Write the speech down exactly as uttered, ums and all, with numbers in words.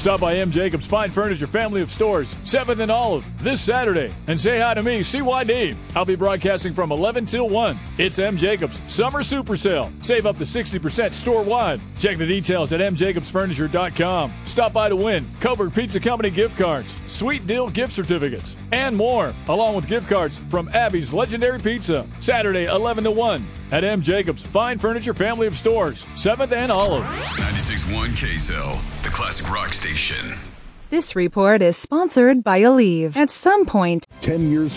Stop by M. Jacobs Fine Furniture Family of Stores, seventh and Olive, this Saturday. And say hi to me, C Y D. I'll be broadcasting from eleven till one. It's M. Jacobs Summer Super Sale. Save up to sixty percent store-wide. Check the details at m jacobs furniture dot com. Stop by to win Coburg Pizza Company gift cards, Sweet Deal gift certificates, and more, along with gift cards from Abby's Legendary Pizza. Saturday, eleven to one at M. Jacobs Fine Furniture Family of Stores, seventh and Olive. ninety-six point one K S L, the classic rock station. This report is sponsored by Aleve. At some point, ten years